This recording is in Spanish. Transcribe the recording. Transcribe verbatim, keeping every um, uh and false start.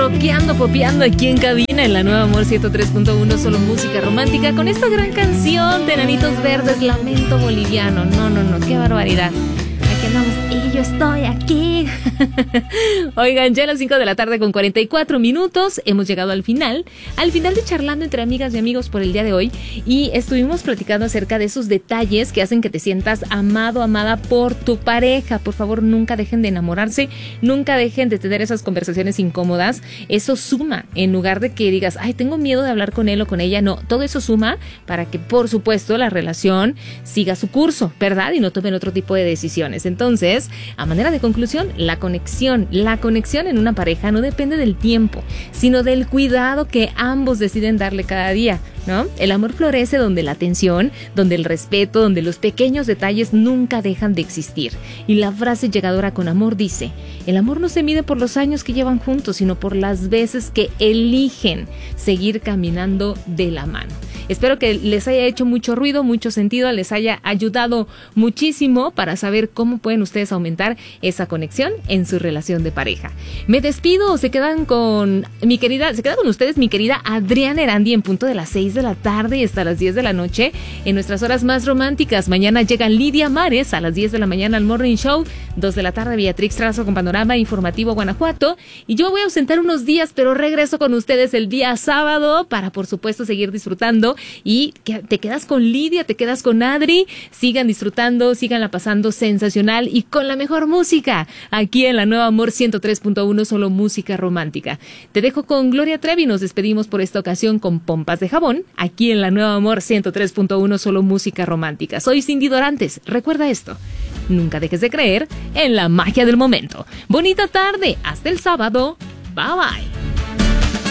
rockeando, popeando aquí en cabina en la Nueva Amor ciento tres punto uno, solo música romántica, con esta gran canción de Enanitos Verdes, Lamento Boliviano. No, no, no, qué barbaridad. Aquí andamos y yo estoy aquí. Oigan, ya a las cinco de la tarde con cuarenta y cuatro minutos hemos llegado al final, al final de Charlando entre Amigas y Amigos por el día de hoy, y estuvimos platicando acerca de esos detalles que hacen que te sientas amado, amada por tu pareja. Por favor, nunca dejen de enamorarse, nunca dejen de tener esas conversaciones incómodas. Eso suma, en lugar de que digas, ay, tengo miedo de hablar con él o con ella. No, todo eso suma para que, por supuesto, la relación siga su curso, ¿verdad? Y no tomen otro tipo de decisiones. Entonces, a manera de conclusión, la conexión, la conexión en una pareja no depende del tiempo, sino del cuidado que ambos deciden darle cada día, ¿no? El amor florece donde la atención, donde el respeto, donde los pequeños detalles nunca dejan de existir. Y la frase llegadora con amor dice, el amor no se mide por los años que llevan juntos, sino por las veces que eligen seguir caminando de la mano. Espero que les haya hecho mucho ruido, mucho sentido, les haya ayudado muchísimo para saber cómo pueden ustedes aumentar esa conexión en su relación de pareja. Me despido, se quedan con mi querida, se queda con ustedes mi querida Adriana Erandi en punto de las seis de la tarde y hasta las diez de la noche en nuestras horas más románticas. Mañana llega Lidia Mares a las diez de la mañana al Morning Show, dos de la tarde Beatriz Trazo con Panorama Informativo Guanajuato, y yo voy a ausentar unos días, pero regreso con ustedes el día sábado para, por supuesto, seguir disfrutando. Y que te quedas con Lidia, te quedas con Adri, sigan disfrutando, sigan la pasando sensacional y con la mejor música aquí en la Nueva Amor ciento tres punto uno, solo música romántica. Te dejo con Gloria Trevi, nos despedimos por esta ocasión con Pompas de Jabón aquí en la Nueva Amor ciento tres punto uno, solo música romántica. Soy Cindy Dorantes, recuerda esto, nunca dejes de creer en la magia del momento. Bonita tarde, hasta el sábado, bye bye.